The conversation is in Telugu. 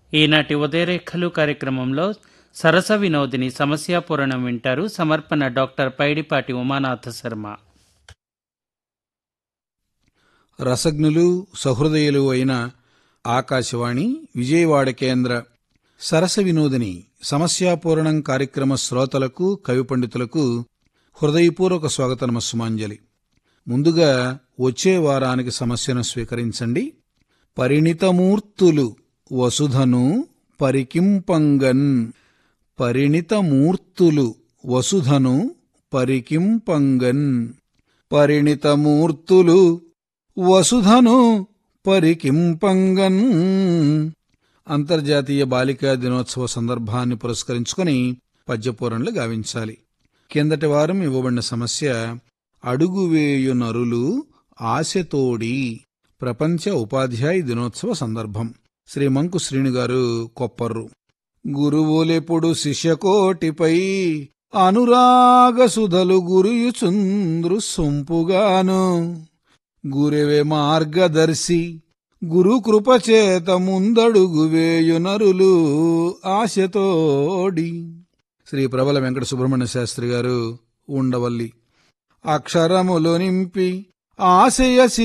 ఈనాటి ఉదయరేఖలు కార్యక్రమంలో సరస వినోదిని సమస్యాపూరణం వింటారు. సమర్పణ డాక్టర్ పైడిపాటి ఉమానాథ శర్మ. రసజ్ఞులు సహృదయులు అయిన ఆకాశవాణి విజయవాడ కేంద్ర సరస వినోదిని సమస్యాపూరణం కార్యక్రమ శ్రోతలకు, కవి పండితులకు హృదయపూర్వక స్వాగత నమస్సుమాంజలి. ముందుగా వచ్చే వారానికి సమస్యను స్వీకరించండి. పరిణితమూర్తులు వసుధను పరికింపంగన్. పరిణితమూర్తులు వసుధను పరికింపంగన్. పరిణితమూర్తులు వసుధను పరికింపంగన్. అంతర్జాతీయ బాలికా దినోత్సవ సందర్భాన్ని పురస్కరించుకుని పద్యపూరణలు గావించాలి. కిందటి వారం ఇవ్వబడిన సమస్య అడుగువేయు నరులు ఆశతోడి. ప్రపంచ ఉపాధ్యాయ దినోత్సవ సందర్భం. శ్రీ మంకు శ్రీనుగారు, కొప్పర్రు. గురువులెప్పుడు శిష్యకోటిపై అనురాగసుధలు గురియుచుంద్రు సొంపుగాను. గురువే మార్గదర్శి గురుకృపచేత ముందడుగు వేయు నరులు ఆశతోడి. శ్రీ ప్రబల వెంకట సుబ్రహ్మణ్య శాస్త్రి గారు, ఉండవల్లి. అక్షరములు నింపి ఆశయ